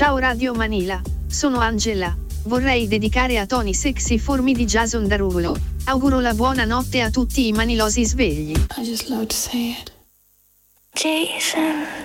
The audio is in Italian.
Ciao Radio Manila, sono Angela. Vorrei dedicare a Tony Sexy Formi di Jason Derulo. Auguro la buona notte a tutti i manilosi svegli. I just love to say it. Jason.